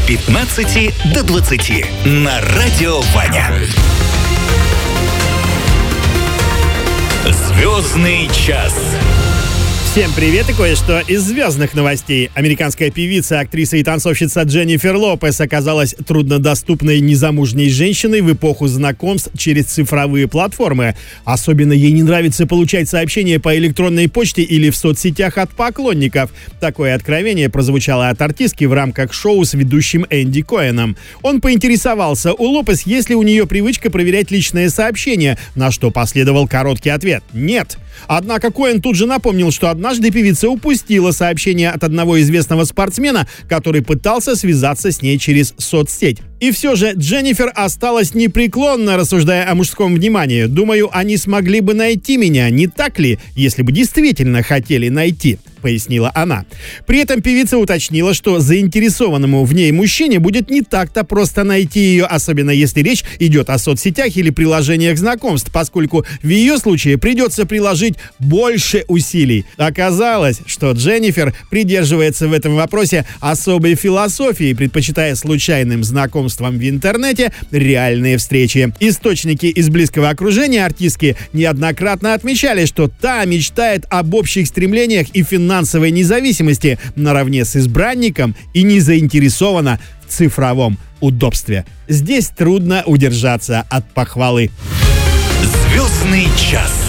15 до 20 на Радио Ваня. Звездный час. Всем привет и кое-что из звездных новостей. Американская певица, актриса и танцовщица Дженнифер Лопес оказалась труднодоступной незамужней женщиной в эпоху знакомств через цифровые платформы. Особенно ей не нравится получать сообщения по электронной почте или в соцсетях от поклонников. Такое откровение прозвучало от артистки в рамках шоу с ведущим Энди Коэном. Он поинтересовался у Лопес, есть ли у нее привычка проверять личные сообщения, на что последовал короткий ответ – нет. Однако Коэн тут же напомнил, что однажды певица упустила сообщение от одного известного спортсмена, который пытался связаться с ней через соцсеть. И все же Дженнифер осталась непреклонна, рассуждая о мужском внимании. «Думаю, они смогли бы найти меня, не так ли, если бы действительно хотели найти», — пояснила она. При этом певица уточнила, что заинтересованному в ней мужчине будет не так-то просто найти ее, особенно если речь идет о соцсетях или приложениях знакомств, поскольку в ее случае придется приложить больше усилий. Оказалось, что Дженнифер придерживается в этом вопросе особой философии, предпочитая случайным знакомствам в интернете реальные встречи. Источники из близкого окружения артистки неоднократно отмечали, что та мечтает об общих стремлениях и финансовой независимости наравне с избранником и не заинтересована в цифровом удобстве. Здесь трудно удержаться от похвалы. Звездный час.